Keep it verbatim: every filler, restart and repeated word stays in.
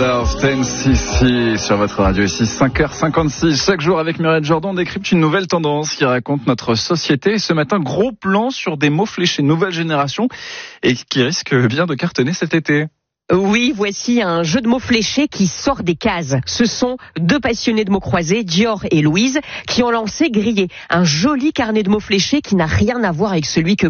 Love, Ten C C sur votre radio ici, cinq heures cinquante-six. Chaque jour avec Muriel Jordan, on décrypte une nouvelle tendance qui raconte notre société. Et ce matin, gros plan sur des mots fléchés nouvelle génération et qui risque bien de cartonner cet été. Oui, voici un jeu de mots fléchés qui sort des cases. Ce sont deux passionnés de mots croisés, Dior et Louise, qui ont lancé Grillé, un joli carnet de mots fléchés qui n'a rien à voir avec celui que